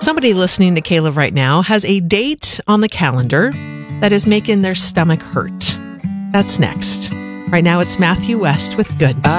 somebody listening to Caleb right now has a date on the calendar that is making their stomach hurt. That's next. Right now, it's Matthew West with Good.